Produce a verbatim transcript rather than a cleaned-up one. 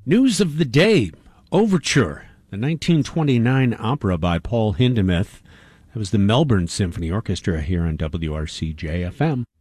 News of the day, Overture, the nineteen twenty-nine opera by Paul Hindemith. That was the Melbourne Symphony Orchestra here on W R C J F M.